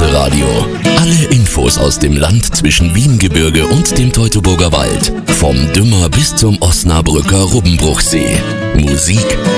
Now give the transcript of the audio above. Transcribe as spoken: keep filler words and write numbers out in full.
Lokalradio. Alle Infos aus dem Land zwischen Wiengebirge und dem Teutoburger Wald. Vom Dümmer bis zum Osnabrücker Rubbenbruchsee. Musik